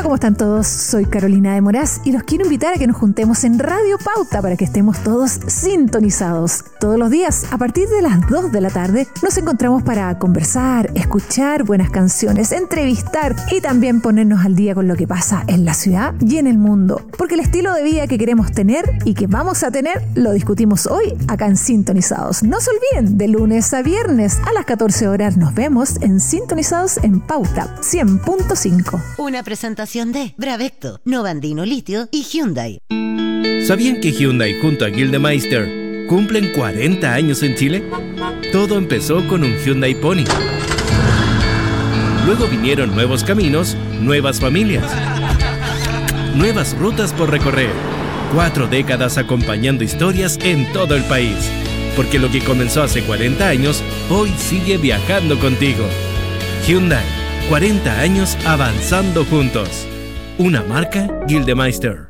Hola, ¿cómo están todos? Soy Carolina de Moraz y los quiero invitar a que nos juntemos en Radio Pauta para que estemos todos sintonizados. Todos los días, a partir de las 2 de la tarde, nos encontramos para conversar, escuchar buenas canciones, entrevistar y también ponernos al día con lo que pasa en la ciudad y en el mundo. Porque el estilo de vida que queremos tener y que vamos a tener lo discutimos hoy acá en Sintonizados. No se olviden, de lunes a viernes a las 14 horas nos vemos en Sintonizados en Pauta 100.5. Una presentación de Bravecto, Novandino Litio y Hyundai. ¿Sabían que Hyundai junto a Gildemeister cumplen 40 años en Chile? Todo empezó con un Hyundai Pony. Luego vinieron nuevos caminos, nuevas familias, nuevas rutas por recorrer. 4 décadas acompañando historias en todo el país. Porque lo que comenzó hace 40 años, hoy sigue viajando contigo. Hyundai, 40 años avanzando juntos. Una marca Gildemeister.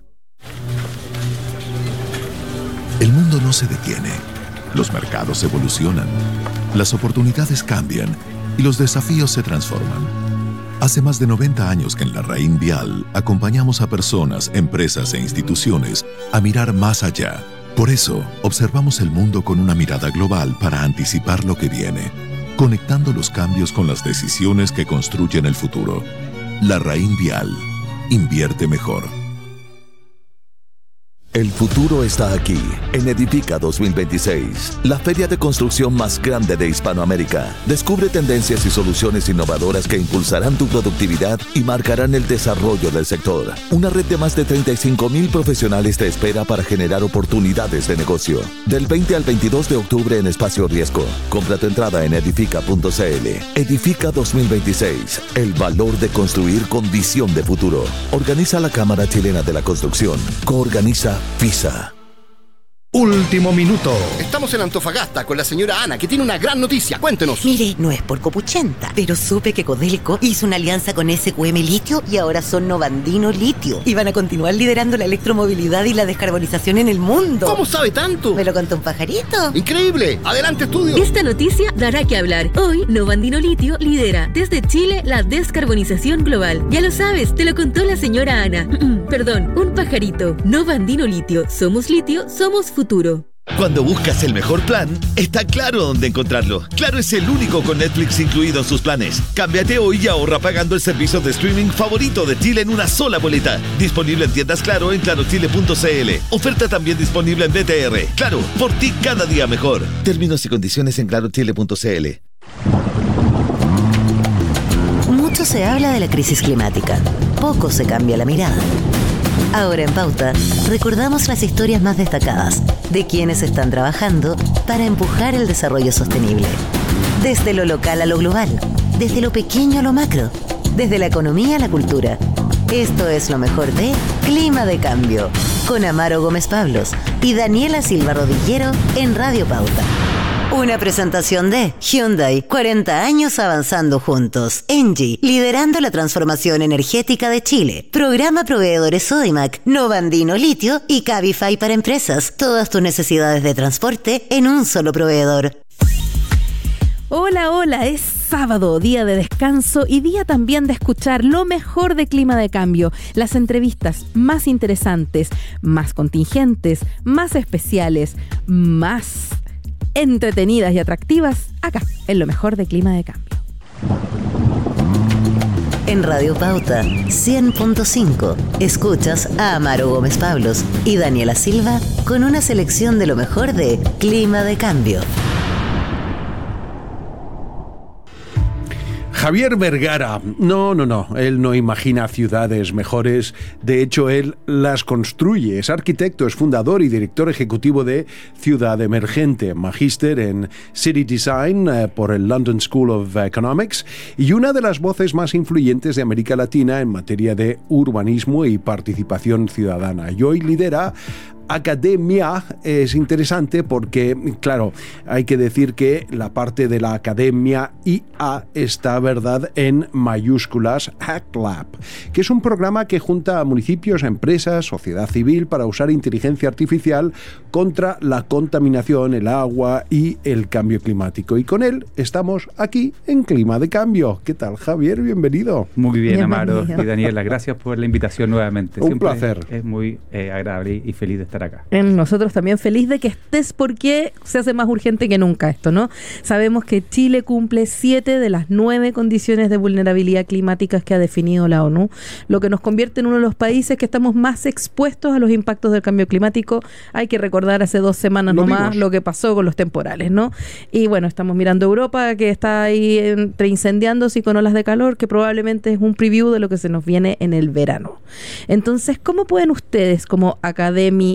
El mundo no se detiene. Los mercados evolucionan. Las oportunidades cambian y los desafíos se transforman. Hace más de 90 años que en la Raín Vial acompañamos a personas, empresas e instituciones a mirar más allá. Por eso, observamos el mundo con una mirada global para anticipar lo que viene, conectando los cambios con las decisiones que construyen el futuro. La Raín Vial. Invierte mejor. El futuro está aquí, en Edifica 2026, la feria de construcción más grande de Hispanoamérica. Descubre tendencias y soluciones innovadoras que impulsarán tu productividad y marcarán el desarrollo del sector. Una red de más de 35,000 profesionales te espera para generar oportunidades de negocio. Del 20 al 22 de octubre en Espacio Riesgo. Compra tu entrada en edifica.cl. Edifica 2026, el valor de construir con visión de futuro. Organiza la Cámara Chilena de la Construcción. Coorganiza FISA. Último minuto. Estamos en Antofagasta con la señora Ana, que tiene una gran noticia. Cuéntenos. Mire, no es por copuchenta, pero supe que Codelco hizo una alianza con SQM Litio y ahora son Novandino Litio. Y van a continuar liderando la electromovilidad y la descarbonización en el mundo. ¿Cómo sabe tanto? ¿Me lo contó un pajarito? ¡Increíble! ¡Adelante, estudio! Esta noticia dará que hablar. Hoy, Novandino Litio lidera desde Chile la descarbonización global. Ya lo sabes, te lo contó la señora Ana. Perdón, un pajarito. Novandino Litio. Somos litio, somos futuro. Cuando buscas el mejor plan, está Claro dónde encontrarlo. Claro es el único con Netflix incluido en sus planes. Cámbiate hoy y ahorra pagando el servicio de streaming favorito de Chile en una sola boleta. Disponible en tiendas Claro en clarochile.cl. Oferta también disponible en BTR. Claro, por ti cada día mejor. Términos y condiciones en clarochile.cl. Mucho se habla de la crisis climática. Poco se cambia la mirada. Ahora en Pauta, recordamos las historias más destacadas de quienes están trabajando para empujar el desarrollo sostenible. Desde lo local a lo global, desde lo pequeño a lo macro, desde la economía a la cultura. Esto es lo mejor de Clima de Cambio, con Amaro Gómez Pablos y Daniela Silva Rodillero en Radio Pauta. Una presentación de Hyundai, 40 años avanzando juntos. Engie, liderando la transformación energética de Chile. Programa Proveedores Sodimac, Novandino Litio y Cabify para empresas. Todas tus necesidades de transporte en un solo proveedor. Hola, hola, es sábado, día de descanso y día también de escuchar lo mejor de Clima de Cambio. Las entrevistas más interesantes, más contingentes, más especiales, más entretenidas y atractivas, acá, en lo mejor de Clima de Cambio. En Radio Pauta 100.5 escuchas a Amaro Gómez Pablos y Daniela Silva con una selección de lo mejor de Clima de Cambio. Javier Vergara, no, él no imagina ciudades mejores, de hecho él las construye, es arquitecto, es fundador y director ejecutivo de Ciudad Emergente, magíster en City Design por el London School of Economics y una de las voces más influyentes de América Latina en materia de urbanismo y participación ciudadana. Y hoy lidera academia es interesante porque, claro, hay que decir que la parte de la academia IA está, ¿verdad?, en mayúsculas, HackLab, que es un programa que junta a municipios, empresas, sociedad civil para usar inteligencia artificial contra la contaminación, el agua y el cambio climático. Y con él estamos aquí en Clima de Cambio. ¿Qué tal, Javier? Bienvenido. Muy bien, Amaro y Daniela. Gracias por la invitación nuevamente. Un placer. Es muy agradable y feliz de estar acá. Nosotros también feliz de que estés, porque se hace más urgente que nunca esto, ¿no? Sabemos que Chile cumple 7 de las 9 condiciones de vulnerabilidad climáticas que ha definido la ONU, lo que nos convierte en uno de los países que estamos más expuestos a los impactos del cambio climático. Hay que recordar hace 2 semanas nomás lo que pasó con los temporales, ¿no? Y bueno, estamos mirando Europa, que está ahí entre incendiándose y con olas de calor, que probablemente es un preview de lo que se nos viene en el verano. Entonces, ¿cómo pueden ustedes, como Academia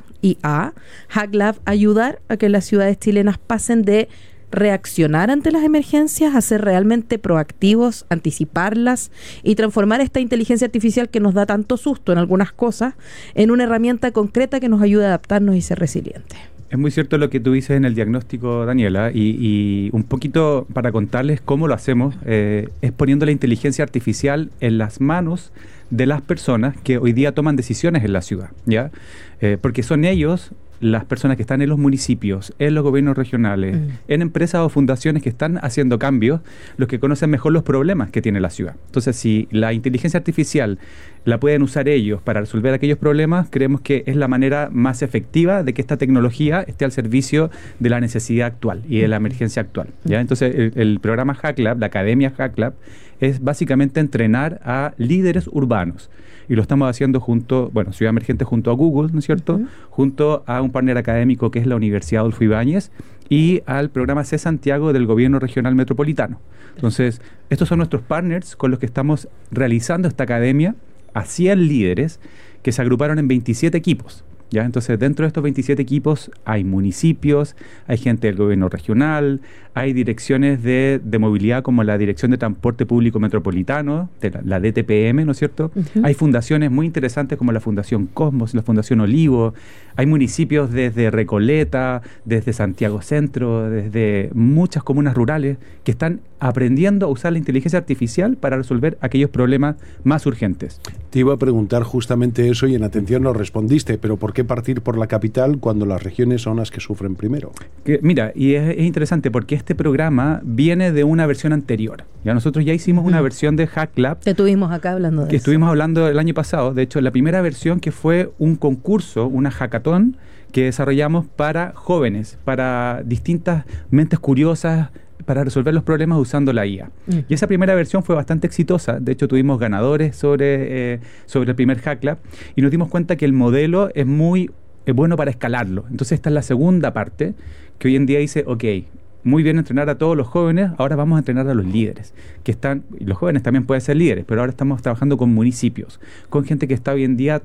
IA, HackLab, ayudar a que las ciudades chilenas pasen de reaccionar ante las emergencias a ser realmente proactivos, anticiparlas y transformar esta inteligencia artificial que nos da tanto susto en algunas cosas en una herramienta concreta que nos ayude a adaptarnos y ser resilientes? Es muy cierto lo que tú dices en el diagnóstico, Daniela, y un poquito para contarles cómo lo hacemos, es poniendo la inteligencia artificial en las manos de las personas que hoy día toman decisiones en la ciudad, ¿ya? Porque son ellos, las personas que están en los municipios, en los gobiernos regionales, en empresas o fundaciones que están haciendo cambios, los que conocen mejor los problemas que tiene la ciudad. Entonces, si la inteligencia artificial la pueden usar ellos para resolver aquellos problemas, creemos que es la manera más efectiva de que esta tecnología esté al servicio de la necesidad actual y de la emergencia actual, ¿ya? Entonces, el programa HackLab, la Academia HackLab, es básicamente entrenar a líderes urbanos. Y lo estamos haciendo junto, Ciudad Emergente junto a Google, ¿no es cierto? Junto a un partner académico que es la Universidad Adolfo Ibáñez y al programa C Santiago del Gobierno Regional Metropolitano. Entonces, estos son nuestros partners con los que estamos realizando esta academia a 100 líderes que se agruparon en 27 equipos. ¿Ya? Entonces, dentro de estos 27 equipos hay municipios, hay gente del gobierno regional, hay direcciones de movilidad como la Dirección de Transporte Público Metropolitano, de la DTPM, ¿no es cierto? Hay fundaciones muy interesantes como la Fundación Cosmos, la Fundación Olivo, hay municipios desde Recoleta, desde Santiago Centro, desde muchas comunas rurales que están aprendiendo a usar la inteligencia artificial para resolver aquellos problemas más urgentes. Te iba a preguntar justamente eso y en atención no respondiste, pero ¿por qué partir por la capital cuando las regiones son las que sufren primero? Mira, y es interesante porque este programa viene de una versión anterior. Ya nosotros ya hicimos una versión de HackLab. Que estuvimos acá hablando de eso. Estuvimos hablando el año pasado. De hecho, la primera versión que fue un concurso, una hackathon que desarrollamos para jóvenes, para distintas mentes curiosas, para resolver los problemas usando la IA. Y esa primera versión fue bastante exitosa. De hecho, tuvimos ganadores sobre el primer HackLab y nos dimos cuenta que el modelo es muy bueno para escalarlo. Entonces, esta es la segunda parte que hoy en día dice, ok, muy bien entrenar a todos los jóvenes, ahora vamos a entrenar a los líderes, que están, y los jóvenes también pueden ser líderes, pero ahora estamos trabajando con municipios, con gente que está hoy en día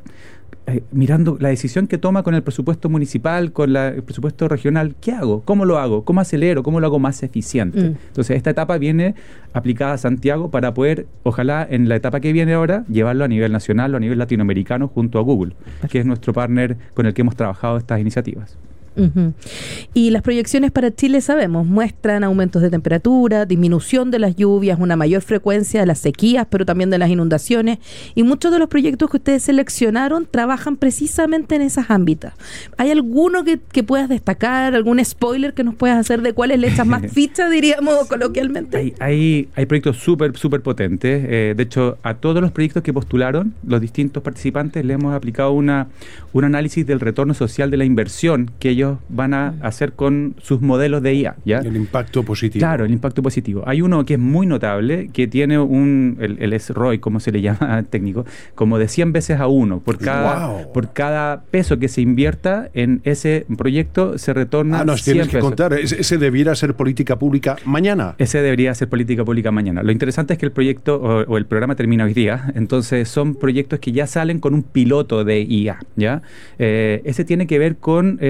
mirando la decisión que toma con el presupuesto municipal, con el presupuesto regional. ¿Qué hago? ¿Cómo lo hago? ¿Cómo acelero? ¿Cómo lo hago más eficiente? Entonces, esta etapa viene aplicada a Santiago para poder, ojalá, en la etapa que viene ahora, llevarlo a nivel nacional o a nivel latinoamericano junto a Google, que es nuestro partner con el que hemos trabajado estas iniciativas. Y las proyecciones para Chile, sabemos, muestran aumentos de temperatura, disminución de las lluvias, una mayor frecuencia de las sequías, pero también de las inundaciones, y muchos de los proyectos que ustedes seleccionaron trabajan precisamente en esos ámbitos. ¿Hay alguno que puedas destacar, algún spoiler que nos puedas hacer de cuáles le echas más ficha, diríamos coloquialmente? Hay proyectos súper potentes. De hecho, a todos los proyectos que postularon los distintos participantes le hemos aplicado un análisis del retorno social de la inversión que ellos van a hacer con sus modelos de IA, ¿ya? El impacto positivo. Claro, el impacto positivo. Hay uno que es muy notable, que tiene el SROI, como se le llama técnico, como de 100 veces a 1. Por cada peso que se invierta en ese proyecto, se retorna 100 tienes que pesos. contar. Ese debiera ser política pública mañana. Ese debería ser política pública mañana. Lo interesante es que el proyecto o el programa termina hoy día, entonces son proyectos que ya salen con un piloto de IA, ¿ya? Ese tiene que ver con soluciones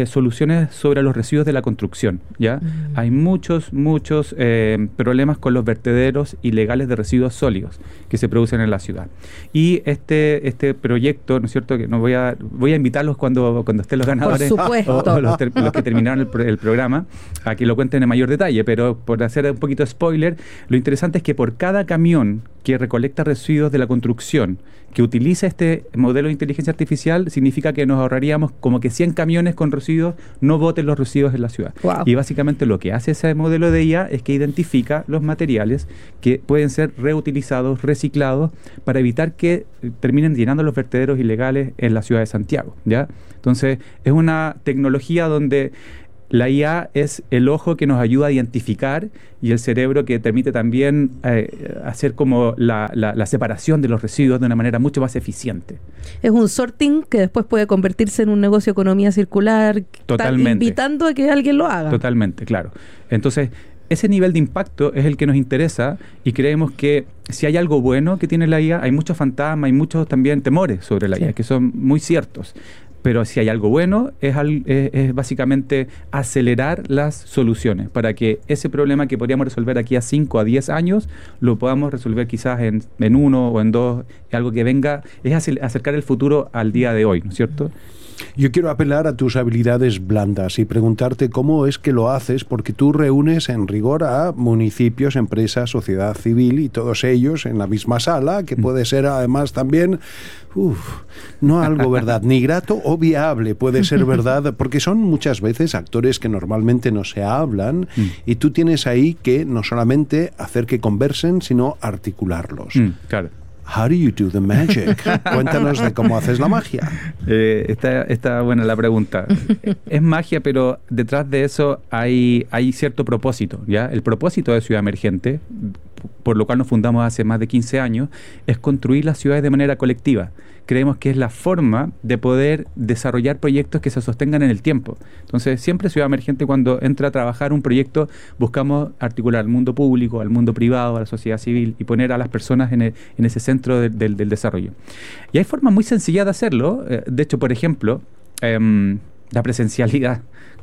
soluciones sobre los residuos de la construcción, ¿ya? Hay muchos problemas con los vertederos ilegales de residuos sólidos que se producen en la ciudad. Y este proyecto, ¿no es cierto?, que voy a invitarlos cuando estén los ganadores, por supuesto, o los que terminaron el programa, a que lo cuenten en mayor detalle, pero por hacer un poquito de spoiler, lo interesante es que por cada camión que recolecta residuos de la construcción que utiliza este modelo de inteligencia artificial, significa que nos ahorraríamos como que 100 camiones con residuos no boten los residuos en la ciudad. Wow. Y básicamente lo que hace ese modelo de IA es que identifica los materiales que pueden ser reutilizados, reciclados, para evitar que terminen llenando los vertederos ilegales en la ciudad de Santiago, ¿ya? Entonces, es una tecnología donde la IA es el ojo que nos ayuda a identificar y el cerebro que permite también hacer como la separación de los residuos de una manera mucho más eficiente. Es un sorting que después puede convertirse en un negocio de economía circular, Totalmente. Invitando a que alguien lo haga. Totalmente, claro. Entonces, ese nivel de impacto es el que nos interesa y creemos que si hay algo bueno que tiene la IA, hay muchos fantasmas, hay muchos también temores sobre la IA, que son muy ciertos. Pero si hay algo bueno, es básicamente acelerar las soluciones para que ese problema que podríamos resolver aquí a 5 a 10 años, lo podamos resolver quizás en 1 o en 2, algo que venga, es acercar el futuro al día de hoy, ¿no es cierto? Yo quiero apelar a tus habilidades blandas y preguntarte cómo es que lo haces, porque tú reúnes en rigor a municipios, empresas, sociedad civil y todos ellos en la misma sala, que puede ser además también, no algo verdad, ni grato o viable, puede ser verdad, porque son muchas veces actores que normalmente no se hablan y tú tienes ahí que no solamente hacer que conversen, sino articularlos. Claro. How do you do the magic? Cuéntanos de cómo haces la magia. Está buena la pregunta. Es magia, pero detrás de eso hay cierto propósito, ¿ya? El propósito de Ciudad Emergente, por lo cual nos fundamos hace más de 15 años, es construir las ciudades de manera colectiva. Creemos que es la forma de poder desarrollar proyectos que se sostengan en el tiempo. Entonces, siempre Ciudad Emergente, cuando entra a trabajar un proyecto, buscamos articular al mundo público, al mundo privado, a la sociedad civil y poner a las personas en ese centro del desarrollo. Y hay formas muy sencillas de hacerlo. De hecho, por ejemplo, la presencialidad.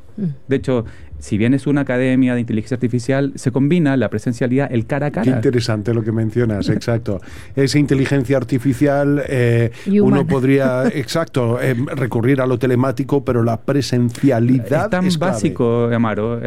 De hecho, si bien es una academia de inteligencia artificial, se combina la presencialidad, el cara a cara. Qué interesante lo que mencionas, exacto. Esa inteligencia artificial, uno podría, recurrir a lo telemático, pero la presencialidad es tan básico, Amaro,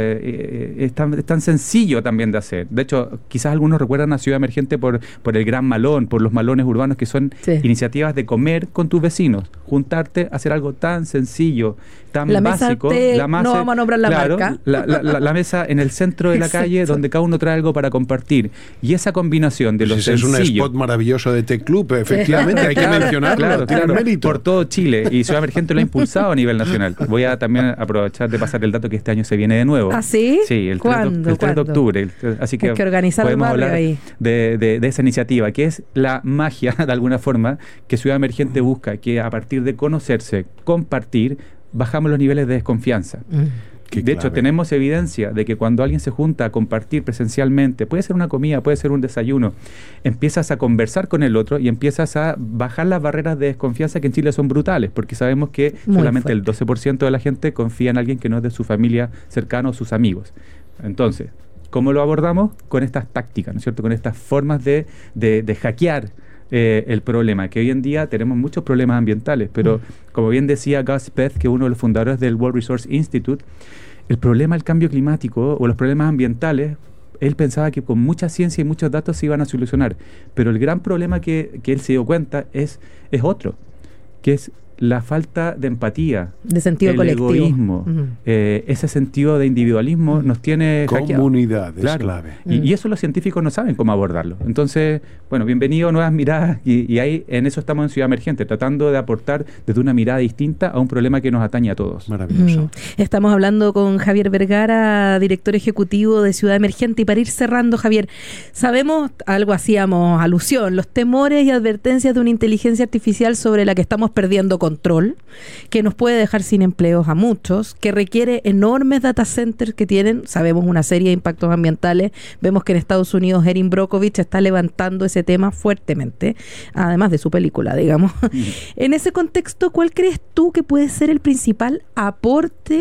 es tan sencillo también de hacer. De hecho, quizás algunos recuerdan a Ciudad Emergente por el Gran Malón, por los malones urbanos, que son iniciativas de comer con tus vecinos, juntarte, hacer algo tan sencillo, tan básico. La mesa, no vamos a nombrar la marca. La mesa en el centro de la calle, donde cada uno trae algo para compartir. Y esa combinación de los sencillos... Es un spot maravilloso de Tech Club, efectivamente, hay que mencionarlo. Claro, por todo Chile. Y Ciudad Emergente lo ha impulsado a nivel nacional. Voy a también aprovechar de pasar el dato que este año se viene de nuevo. ¿Ah, sí? Sí, el 3 de octubre. Así que organizar podemos hablar ahí de esa iniciativa, que es la magia, de alguna forma, que Ciudad Emergente busca, que a partir de conocerse, compartir, bajamos los niveles de desconfianza. De hecho, tenemos evidencia de que cuando alguien se junta a compartir presencialmente, puede ser una comida, puede ser un desayuno, empiezas a conversar con el otro y empiezas a bajar las barreras de desconfianza que en Chile son brutales, porque sabemos que solamente el 12% de la gente confía en alguien que no es de su familia cercana o sus amigos. Entonces, ¿cómo lo abordamos? Con estas tácticas, ¿no es cierto? Con estas formas de hackear el problema, que hoy en día tenemos muchos problemas ambientales, pero como bien decía Gus Peth, que es uno de los fundadores del World Resource Institute, el problema del cambio climático o los problemas ambientales, él pensaba que con mucha ciencia y muchos datos se iban a solucionar, pero el gran problema que él se dio cuenta es otro, que es la falta de empatía, de sentido colectivo, egoísmo, ese sentido de individualismo nos tiene hackeado. Comunidad es clave. Y eso los científicos no saben cómo abordarlo. Entonces, bueno, bienvenido a Nuevas Miradas y ahí en eso estamos en Ciudad Emergente, tratando de aportar desde una mirada distinta a un problema que nos atañe a todos. Maravilloso. Estamos hablando con Javier Vergara, director ejecutivo de Ciudad Emergente, y para ir cerrando, Javier, sabemos, algo hacíamos alusión, los temores y advertencias de una inteligencia artificial sobre la que estamos perdiendo control, que nos puede dejar sin empleos a muchos, que requiere enormes data centers que tienen, sabemos, una serie de impactos ambientales. Vemos que en Estados Unidos Erin Brockovich está levantando ese tema fuertemente, además de su película, digamos. En ese contexto, ¿cuál crees tú que puede ser el principal aporte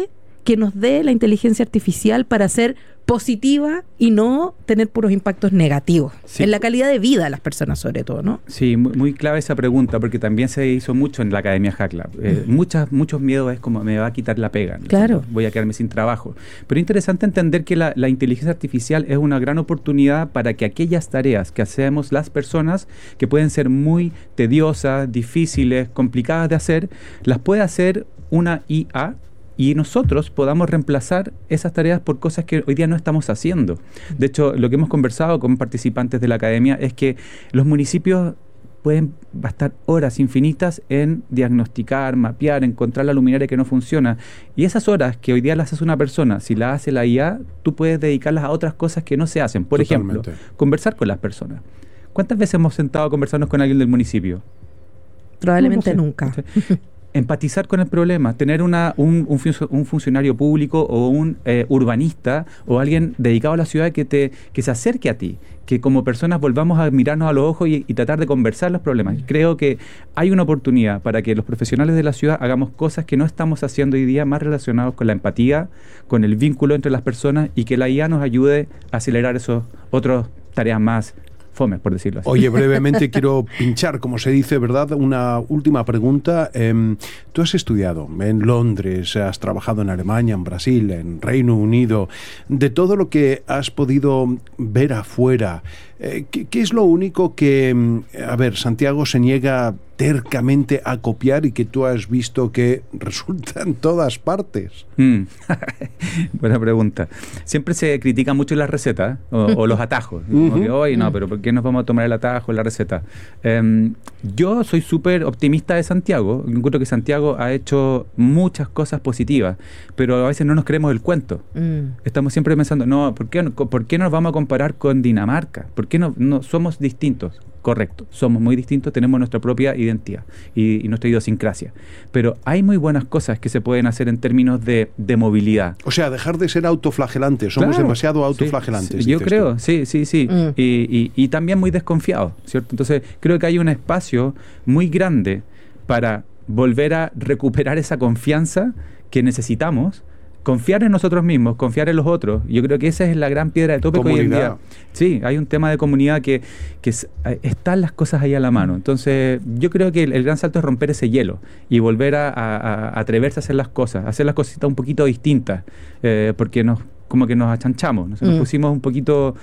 que nos dé la inteligencia artificial para ser positiva y no tener puros impactos negativos en la calidad de vida de las personas, sobre todo, ¿no? Sí, muy clave esa pregunta, porque también se hizo mucho en la Academia Hacklab. Muchos miedos es como me va a quitar la pega, ¿no? Claro. Voy a quedarme sin trabajo. Pero es interesante entender que la inteligencia artificial es una gran oportunidad para que aquellas tareas que hacemos las personas, que pueden ser muy tediosas, difíciles, complicadas de hacer, las puede hacer una IA, y nosotros podamos reemplazar esas tareas por cosas que hoy día no estamos haciendo. De hecho, lo que hemos conversado con participantes de la academia es que los municipios pueden gastar horas infinitas en diagnosticar, mapear, encontrar la luminaria que no funciona. Y esas horas que hoy día las hace una persona, si las hace la IA, tú puedes dedicarlas a otras cosas que no se hacen. Por ejemplo, conversar con las personas. ¿Cuántas veces hemos sentado a conversarnos con alguien del municipio? Probablemente nunca. Empatizar con el problema, tener un funcionario público o un urbanista o alguien dedicado a la ciudad que se acerque a ti, que como personas volvamos a mirarnos a los ojos y tratar de conversar los problemas. Creo que hay una oportunidad para que los profesionales de la ciudad hagamos cosas que no estamos haciendo hoy día, más relacionados con la empatía, con el vínculo entre las personas, y que la IA nos ayude a acelerar esos otras tareas más fome, por decirlo así. Oye, brevemente quiero pinchar, como se dice, ¿verdad? Una última pregunta. Tú has estudiado en Londres, has trabajado en Alemania, en Brasil, en Reino Unido. De todo lo que has podido ver afuera, ¿qué es lo único que, Santiago se niega tercamente a copiar y que tú has visto que resulta en todas partes? Buena pregunta. Siempre se critica mucho las recetas o los atajos. Como que, oye, no, pero ¿por qué nos vamos a tomar el atajo, la receta? Yo soy súper optimista de Santiago. Encuentro que Santiago ha hecho muchas cosas positivas, pero a veces no nos creemos el cuento. Estamos siempre pensando, no, ¿por qué nos vamos a comparar con Dinamarca? ¿Por qué no somos distintos? Correcto, somos muy distintos, tenemos nuestra propia identidad y nuestra idiosincrasia. Pero hay muy buenas cosas que se pueden hacer en términos de movilidad. O sea, dejar de ser autoflagelantes. Somos demasiado autoflagelantes. Sí, yo creo, sí. Y también muy desconfiados, ¿cierto? Entonces, creo que hay un espacio muy grande para volver a recuperar esa confianza que necesitamos. Confiar en nosotros mismos, confiar en los otros. Yo creo que esa es la gran piedra de tope que hoy en día. Sí, hay un tema de comunidad que están las cosas ahí a la mano. Entonces, yo creo que el gran salto es romper ese hielo y volver a atreverse a hacer las cositas un poquito distintas, porque como que nos achanchamos, nos pusimos un poquito,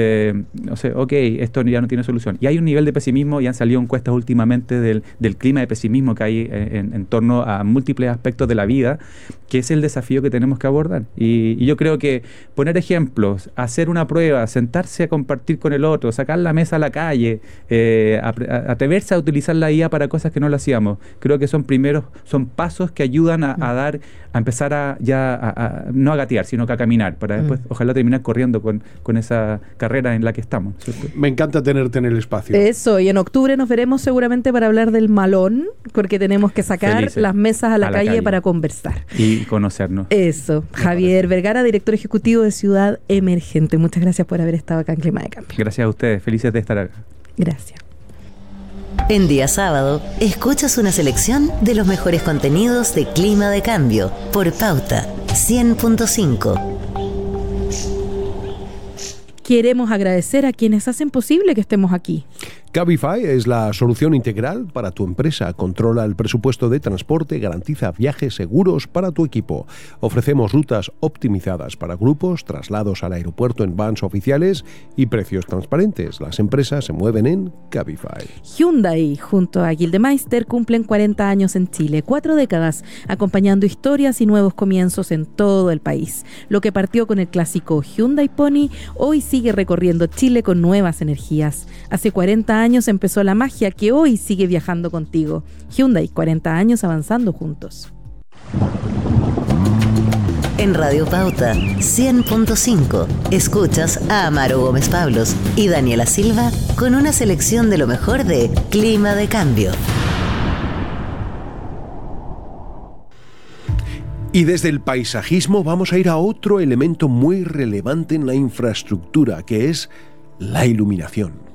esto ya no tiene solución. Y hay un nivel de pesimismo, y han salido encuestas últimamente del clima de pesimismo que hay en torno a múltiples aspectos de la vida, que es el desafío que tenemos que abordar. Y yo creo que poner ejemplos, hacer una prueba, sentarse a compartir con el otro, sacar la mesa a la calle, atreverse a utilizar la IA para cosas que no lo hacíamos, creo que son pasos que ayudan a empezar a no a gatear, sino que a caminar, para después ojalá terminar corriendo con esa carrera en la que estamos, ¿cierto? Me encanta tenerte en el espacio. Eso, y en octubre nos veremos seguramente para hablar del malón, porque tenemos que sacar las mesas a la calle para conversar. Y conocernos. Eso. Javier Vergara, director ejecutivo de Ciudad Emergente. Muchas gracias por haber estado acá en Clima de Cambio. Gracias a ustedes, felices de estar acá. Gracias. En día sábado, escuchas una selección de los mejores contenidos de Clima de Cambio por Pauta 100.5. Queremos agradecer a quienes hacen posible que estemos aquí. Cabify es la solución integral para tu empresa. Controla el presupuesto de transporte, garantiza viajes seguros para tu equipo. Ofrecemos rutas optimizadas para grupos, traslados al aeropuerto en vans oficiales y precios transparentes. Las empresas se mueven en Cabify. Hyundai, junto a Gildemeister, cumplen 40 años en Chile, 4 décadas, acompañando historias y nuevos comienzos en todo el país. Lo que partió con el clásico Hyundai Pony, hoy sigue recorriendo Chile con nuevas energías. Hace 40 años empezó la magia que hoy sigue viajando contigo. Hyundai, 40 años avanzando juntos. En Radio Pauta 100.5 escuchas a Amaro Gómez Pablos y Daniela Silva con una selección de lo mejor de Clima de Cambio. Y desde el paisajismo vamos a ir a otro elemento muy relevante en la infraestructura, que es la iluminación.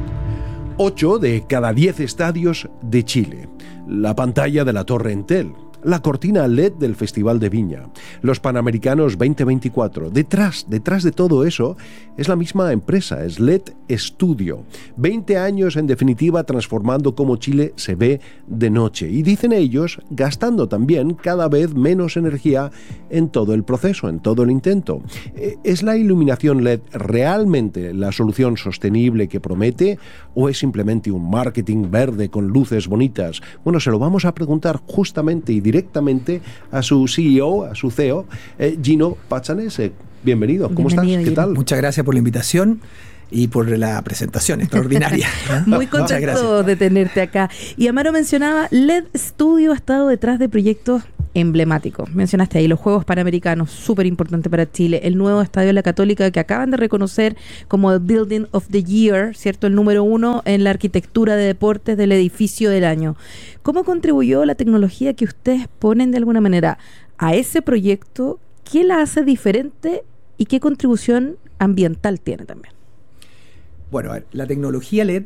8 de cada 10 estadios de Chile. La pantalla de la Torre Entel. la cortina LED del Festival de Viña, los Panamericanos 2024. Detrás de todo eso es la misma empresa, es LED Studio. 20 años en definitiva transformando cómo Chile se ve de noche. Y dicen ellos, gastando también cada vez menos energía en todo el proceso, en todo el intento. ¿Es la iluminación LED realmente la solución sostenible que promete o es simplemente un marketing verde con luces bonitas? Bueno, se lo vamos a preguntar justamente y directamente a su CEO, a su CEO, Gino Pachanese. Bienvenido, ¿cómo estás? ¿Qué tal? Muchas gracias por la invitación y por la presentación extraordinaria. Muy contento de tenerte acá. Y Amaro mencionaba, LED Studio ha estado detrás de proyectos emblemáticos. Mencionaste ahí los Juegos Panamericanos, súper importante para Chile, el nuevo Estadio de la Católica que acaban de reconocer como el Building of the Year, ¿cierto? El número 1 en la arquitectura de deportes del edificio del año. ¿Cómo contribuyó la tecnología que ustedes ponen de alguna manera a ese proyecto? ¿Qué la hace diferente y qué contribución ambiental tiene también? Bueno, a ver, la tecnología LED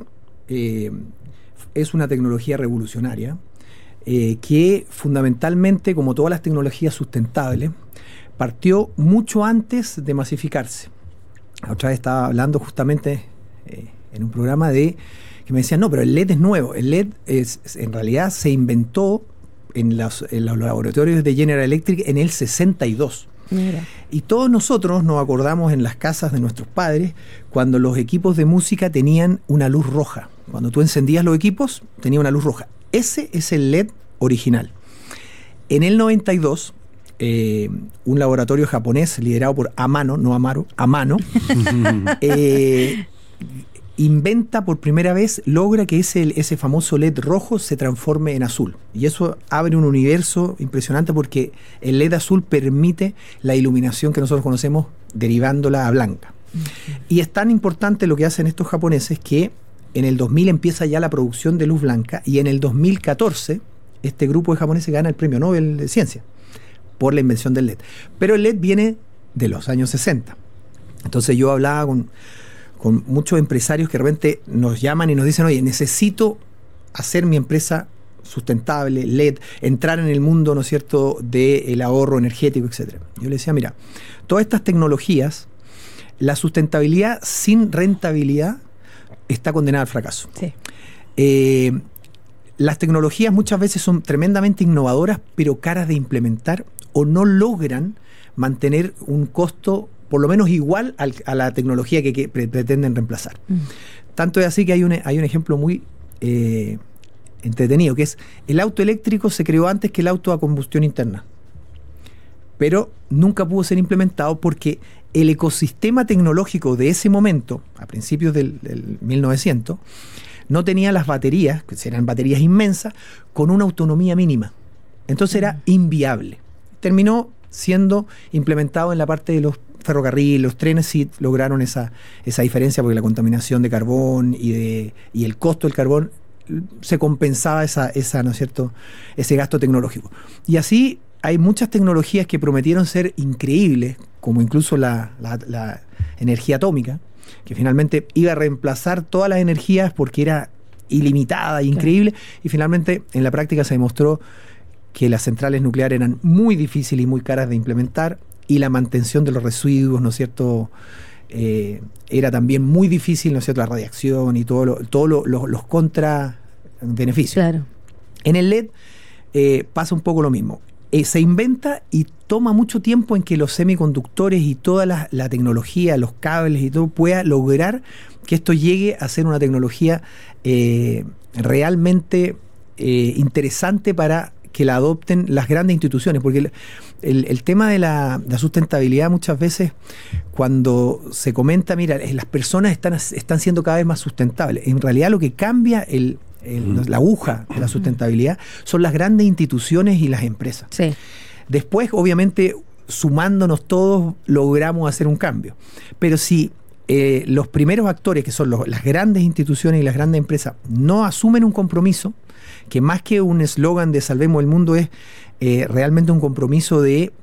es una tecnología revolucionaria que fundamentalmente, como todas las tecnologías sustentables, partió mucho antes de masificarse. La otra vez estaba hablando justamente en un programa que me decían, no, pero el LED es nuevo. El LED en realidad se inventó en los laboratorios de General Electric en el 62. Mira. Y todos nosotros nos acordamos en las casas de nuestros padres cuando los equipos de música tenían una luz roja. Cuando tú encendías los equipos, tenía una luz roja. Ese es el LED original. En el 92, un laboratorio japonés liderado por Amano, no Amaro, Amano, inventa por primera vez, logra que ese famoso LED rojo se transforme en azul. Y eso abre un universo impresionante porque el LED azul permite la iluminación que nosotros conocemos derivándola a blanca. Y es tan importante lo que hacen estos japoneses que en el 2000 empieza ya la producción de luz blanca y en el 2014 este grupo de japoneses gana el premio Nobel de Ciencia por la invención del LED. Pero el LED viene de los años 60. Entonces yo hablaba con muchos empresarios que de repente nos llaman y nos dicen, oye, necesito hacer mi empresa sustentable, LED, entrar en el mundo, ¿no es cierto?, del ahorro energético, etc. Yo les decía, mira, todas estas tecnologías, la sustentabilidad sin rentabilidad está condenada al fracaso. Sí. Las tecnologías muchas veces son tremendamente innovadoras, pero caras de implementar o no logran mantener un costo por lo menos igual a la tecnología que pretenden reemplazar. Tanto es así que hay un ejemplo muy entretenido, que es el auto eléctrico se creó antes que el auto a combustión interna, pero nunca pudo ser implementado porque el ecosistema tecnológico de ese momento, a principios del 1900, no tenía las baterías, que eran baterías inmensas, con una autonomía mínima. Entonces era inviable. Terminó siendo implementado en la parte de los ferrocarriles, los trenes sí lograron esa diferencia porque la contaminación de carbón y el costo del carbón se compensaba ¿no es cierto?, ese gasto tecnológico. Y así hay muchas tecnologías que prometieron ser increíbles, como incluso la energía atómica, que finalmente iba a reemplazar todas las energías porque era ilimitada e increíble, y finalmente en la práctica se demostró que las centrales nucleares eran muy difíciles y muy caras de implementar, y la mantención de los residuos, ¿no es cierto?, era también muy difícil, ¿no es cierto?, la radiación y todos los contra-beneficios. Claro. En el LED pasa un poco lo mismo. Se inventa y toma mucho tiempo en que los semiconductores y toda la tecnología, los cables y todo, pueda lograr que esto llegue a ser una tecnología realmente interesante para que la adopten las grandes instituciones, porque el tema de la sustentabilidad muchas veces cuando se comenta, mira, las personas están siendo cada vez más sustentables. En realidad lo que cambia la aguja de la sustentabilidad son las grandes instituciones y las empresas. Sí. Después, obviamente, sumándonos todos, logramos hacer un cambio. Pero si los primeros actores, que son las grandes instituciones y las grandes empresas, no asumen un compromiso, que más que un eslogan de salvemos el mundo es realmente un compromiso de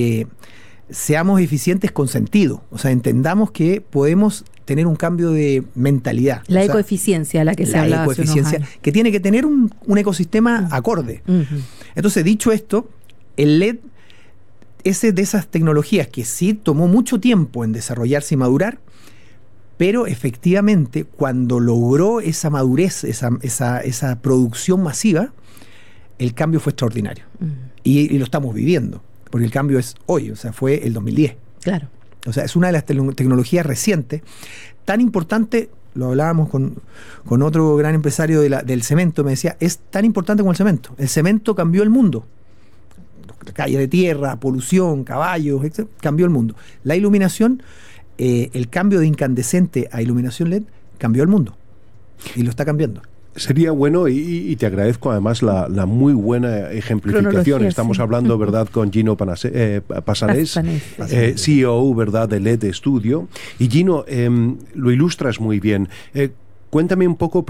seamos eficientes con sentido. O sea, entendamos que podemos tener un cambio de mentalidad. La ecoeficiencia a la que se hablaba hace unos años. Que tiene que tener un ecosistema acorde. Entonces, dicho esto, el LED es de esas tecnologías que sí tomó mucho tiempo en desarrollarse y madurar, pero efectivamente cuando logró esa madurez, esa producción masiva, el cambio fue extraordinario. Y lo estamos viviendo, porque el cambio es hoy, o sea, fue el 2010. Claro. O sea, es una de las tecnologías recientes, tan importante, lo hablábamos con otro gran empresario del cemento, me decía, es tan importante como el cemento. El cemento cambió el mundo. Calle de tierra, polución, caballos, etc., cambió el mundo. La iluminación, el cambio de incandescente a iluminación LED cambió el mundo y lo está cambiando. Sería bueno, y te agradezco además la muy buena ejemplificación. Estamos hablando, ¿verdad?, con Gino Passanés, CEO, ¿verdad?, de LED Studio. Y Gino, lo ilustras muy bien. Cuéntame un poco